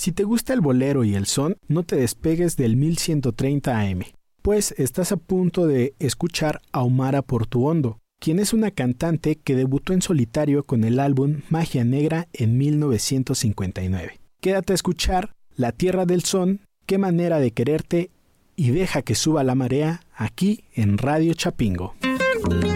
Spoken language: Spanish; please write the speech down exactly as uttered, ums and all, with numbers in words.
Si te gusta el bolero y el son, no te despegues del mil ciento treinta A M, pues estás a punto de escuchar a Omara Portuondo, quien es una cantante que debutó en solitario con el álbum Magia Negra en mil novecientos cincuenta y nueve. Quédate a escuchar La Tierra del Son, Qué Manera de Quererte y Deja que Suba la Marea aquí en Radio Chapingo.